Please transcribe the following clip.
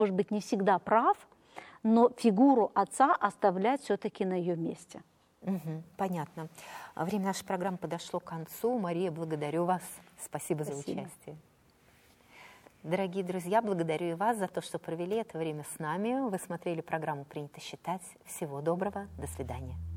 может быть, не всегда прав, но фигуру отца оставлять все-таки на ее месте. Понятно. Время нашей программы подошло к концу. Мария, благодарю вас. Спасибо за Спасибо. участие. Дорогие друзья, благодарю и вас за то, что провели это время с нами. Вы смотрели программу «Принято считать». Всего доброго. До свидания.